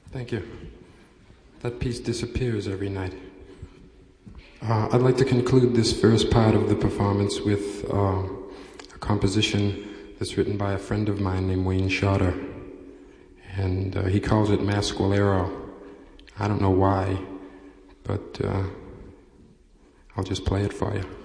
Thank you. That piece disappears every night. I'd like to conclude this first part of the performance with a composition that's written by a friend of mine named Wayne Shorter. And he calls it Masqualero. I don't know why, but I'll just play it for you.